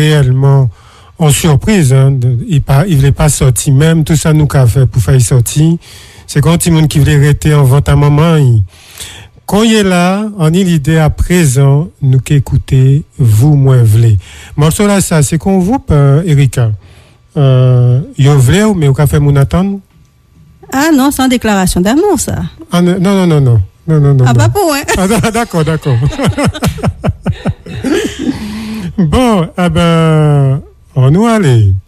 réellement en surprise. Hein, il voulait pas sortir même. Tout ça nous qu'a fait pour faire sortir. C'est quand il monde qui voulait rester en vente à maman. Quand il est là, on a l'idée à présent, nous qu'écouter, vous, moi, voulez. Morceau là, ça, c'est qu'on vous, Erika. Yo voulez, mais vous avez fait mon attendre? Ah non, c'est une déclaration d'amour, ça. Ah non. Ah, pas pour, hein. Ah, d'accord. Bon, on nous allait.